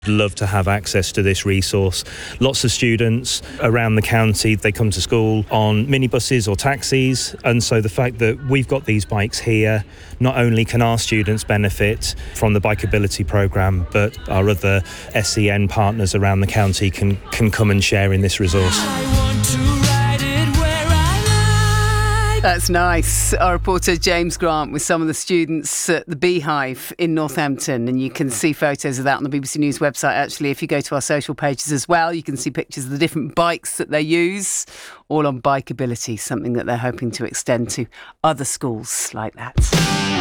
Love to have access to this resource. Lots of students around the county, they come to school on minibuses or taxis, and so the fact that we've got these bikes here, not only can our students benefit from the Bikeability programme, but our other SEN partners around the county can come and share in this resource. That's nice. Our reporter James Grant with some of the students at the Beehive in Northampton, and you can see photos of that on the BBC News website. Actually, if you go to our social pages as well, you can see pictures of the different bikes that they use, all on Bikeability, something that they're hoping to extend to other schools like that.